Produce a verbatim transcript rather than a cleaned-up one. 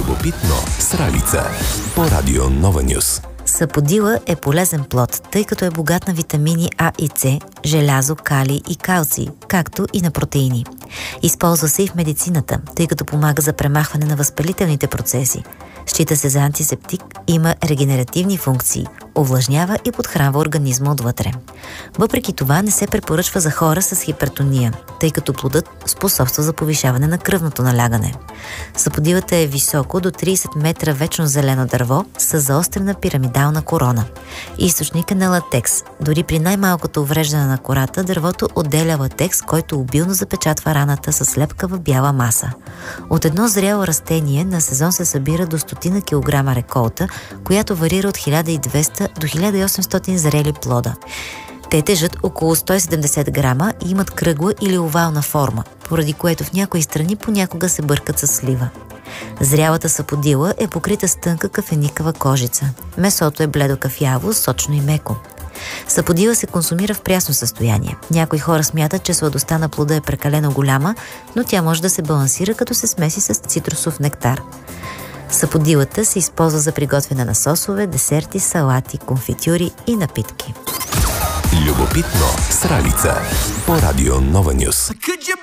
Любопитно с Ралица по Радио Нова Нюс. Саподила е полезен плод, тъй като е богат на витамини А и С, желязо, калий и калций, както и на протеини. Използва се и в медицината, тъй като помага за премахване на възпалителните процеси. Счита се за антисептик, има регенеративни функции, увлажнява и подхранва организма отвътре. Въпреки това не се препоръчва за хора с хипертония, тъй като плодът способства за повишаване на кръвното налягане. Саподилата е високо до трийсет метра вечно зелено дърво с заострена пирамидална корона. Източник е на латекс. Дори при най-малкото увреждане на кората, дървото отделя латекс, който обилно запечатва раната с лепкава бяла маса. От едно зряло растение на сезон се събира до стотина килограма реколта, която варира от хиляда и двеста до хиляда и осемстотин зрели плода. Те тежат около сто и седемдесет грама и имат кръгла или овална форма, поради което в някои страни понякога се бъркат с слива. Зрялата саподила е покрита с тънка кафеникава кожица. Месото е бледо кафяво, сочно и меко. Саподила се консумира в прясно състояние. Някои хора смятат, че сладостта на плода е прекалено голяма, но тя може да се балансира, като се смеси с цитрусов нектар. Саподилата се използва за приготвяне на сосове, десерти, салати, конфитюри и напитки. Любопитно с Ралица по Радио Нова Нюс.